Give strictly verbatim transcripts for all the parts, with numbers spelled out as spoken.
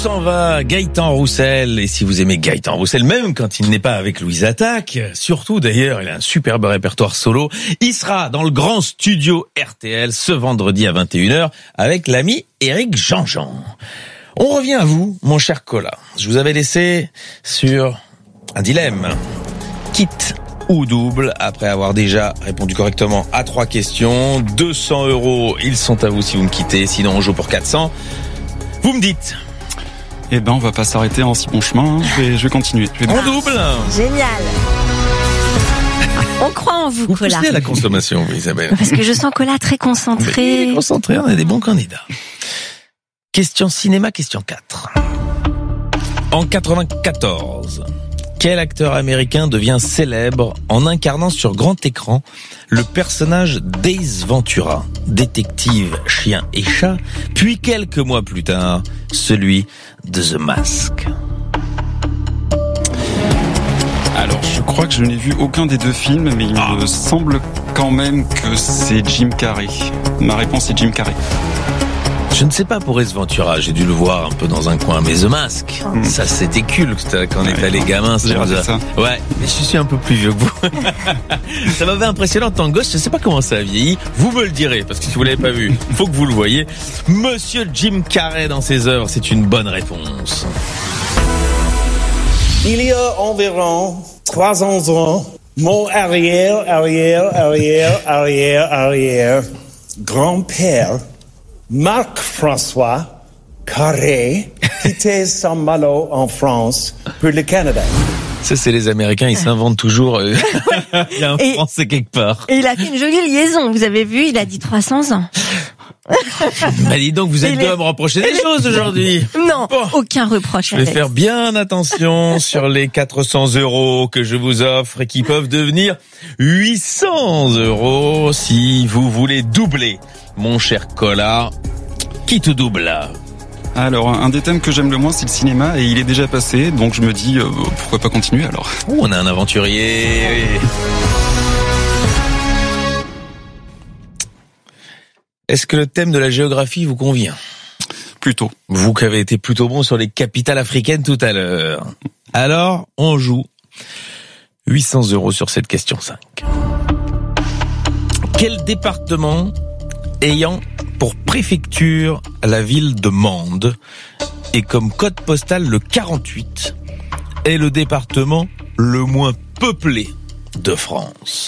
s'en va Gaëtan Roussel. Et si vous aimez Gaëtan Roussel, même quand il n'est pas avec Louise Attaque, surtout d'ailleurs, il a un superbe répertoire solo, il sera dans le grand studio R T L ce vendredi à vingt et une heures avec l'ami Éric Jean-Jean. On revient à vous, mon cher Cola. Je vous avais laissé sur un dilemme. Quitte ou double, après avoir déjà répondu correctement à trois questions. deux cents euros, ils sont à vous si vous me quittez, sinon on joue pour quatre cents. Vous me dites. Eh ben, on va pas s'arrêter en si bon chemin, hein. je, vais, je vais continuer. Je vais... On double. Génial. On croit en vous, vous Cola. Vous à la consommation, vous, Isabelle. Parce que je sens Cola très concentré. Mais concentré, on a des bons candidats. Question cinéma, question quatre. En quatre-vingt-quatorze, quel acteur américain devient célèbre en incarnant sur grand écran le personnage d'Ace Ventura, détective chien et chat, puis quelques mois plus tard, celui de The Mask? Alors, je crois que je n'ai vu aucun des deux films, mais il ah. me semble quand même que c'est Jim Carrey. Ma réponse est Jim Carrey. Je ne sais pas pour Ace Ventura, j'ai dû le voir un peu dans un coin, mais The Mask, mmh. ça c'était culte quand on ouais, était allé gamin. J'ai regardé ça. Ouais, mais je suis un peu plus vieux que vous. Ça m'avait impressionné en tant que gosse, je ne sais pas comment ça a vieilli. Vous me le direz, parce que si vous l'avez pas vu, il faut que vous le voyez. Monsieur Jim Carrey dans ses œuvres, c'est une bonne réponse. Il y a environ trois cents ans, mon arrière, arrière, arrière, arrière, arrière, grand-père, Marc-François Carré, quittait Saint-Malo en France pour le Canada. Ça, c'est les Américains, ils s'inventent toujours. Euh, il y a un et, Français quelque part. Et il a fait une jolie liaison, vous avez vu, il a dit trois cents ans. Bah dis donc, vous êtes deux à me reprocher des choses aujourd'hui. Non, bon, aucun reproche. Je vais faire bien attention sur les quatre cents euros que je vous offre et qui peuvent devenir huit cents euros si vous voulez doubler. Mon cher Cola, qui te double là? Alors, un des thèmes que j'aime le moins, c'est le cinéma, et il est déjà passé, donc je me dis, euh, pourquoi pas continuer alors? Oh, on a un aventurier. Est-ce que le thème de la géographie vous convient? Plutôt. Vous qui avez été plutôt bon sur les capitales africaines tout à l'heure. Alors, on joue huit cents euros sur cette question cinq. Quel département ayant pour préfecture la ville de Mende et comme code postal le quarante-huit est le département le moins peuplé de France?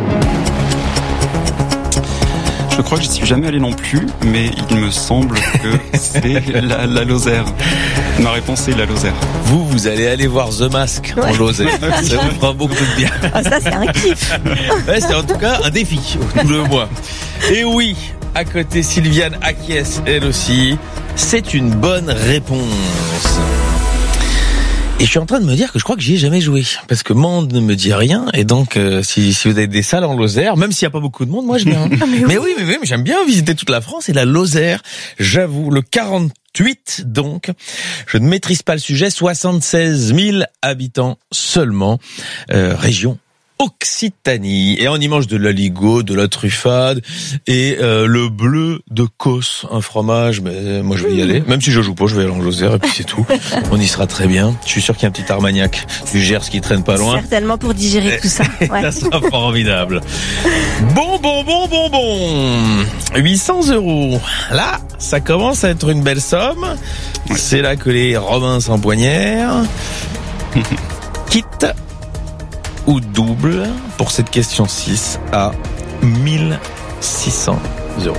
Je crois que j'y suis jamais allé non plus, mais il me semble que c'est la, la Lozère. Ma réponse est la Lozère. Vous, vous allez aller voir The Mask ouais. en Lozère. Ça vous fera beaucoup de bien. Ah, ça, c'est un kiff. Ouais, c'est en tout cas un défi, tout le mois. Et oui, à côté, Sylviane acquiesce elle aussi. C'est une bonne réponse. Et je suis en train de me dire que je crois que j'y ai jamais joué. Parce que Mende ne me dit rien. Et donc, euh, si, si vous avez des salles en Lozère, même s'il n'y a pas beaucoup de monde, moi je viens. Ah, mais, mais oui, oui, mais oui, mais j'aime bien visiter toute la France et la Lozère. J'avoue, le quarante-huit, donc. Je ne maîtrise pas le sujet. soixante-seize mille habitants seulement. Euh, région Occitanie. Et on y mange de l'aligot, de la truffade et euh, le bleu de Causse, un fromage. Mais moi je vais y aller. Même si je joue pas, je vais aller en Lozère et puis c'est tout. On y sera très bien. Je suis sûr qu'il y a un petit Armagnac du Gers qui traîne pas loin. Certainement pour digérer tout ça. Ouais. Ça sera formidable. Bon, bon, bon, bon, bon. huit cents euros. Là, ça commence à être une belle somme. C'est là que les Romains s'empoignèrent. Quitte ou double pour cette question six à mille six cents euros.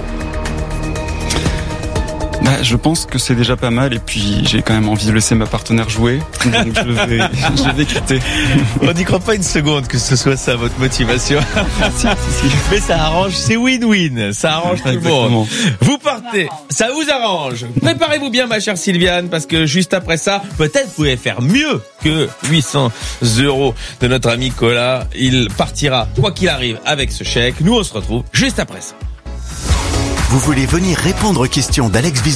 Bah, je pense que c'est déjà pas mal et puis j'ai quand même envie de laisser ma partenaire jouer, donc je vais, je vais quitter. On n'y croit pas une seconde que ce soit ça votre motivation. si, si, si. Mais ça arrange, c'est win-win, ça arrange tout Exactement. le monde. Vous partez, ça vous arrange. Préparez-vous bien ma chère Sylviane parce que juste après ça, peut-être vous pouvez faire mieux que huit cents euros de notre ami Cola. Il partira, quoi qu'il arrive, avec ce chèque. Nous on se retrouve juste après ça. Vous voulez venir répondre aux questions d'Alex Vizorek ?